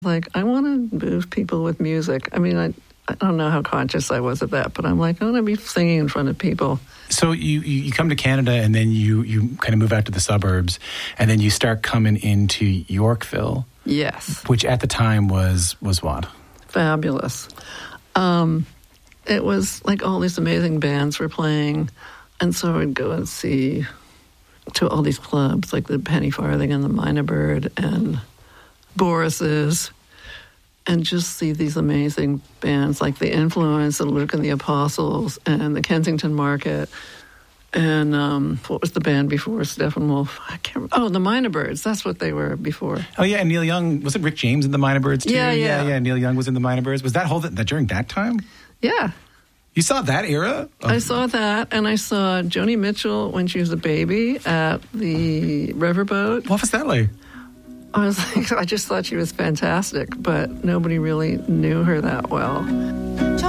Like, I want to move people with music. I mean, I don't know how conscious I was of that, but I'm like, I want to be singing in front of people. So you come to Canada, and then you kind of move out to the suburbs, and then you start coming into Yorkville. Yes. Which at the time was what? Fabulous. It was like all these amazing bands were playing, and so I'd go and see to all these clubs, like the Penny Farthing and the Mynah Bird and Boris's, and just see these amazing bands like The Influence and Luke and the Apostles and the Kensington Market. And what was the band before Steppenwolf? I can't remember. Oh, the Mynah Birds. That's what they were before. Oh, yeah, and Neil Young. Was it Rick James in the Mynah Birds, too? Yeah. Neil Young was in the Mynah Birds. Was that during that time? Yeah. You saw that era? I saw that, and I saw Joni Mitchell when she was a baby at the Riverboat. What was that like? I was like, I just thought she was fantastic, but nobody really knew her that well.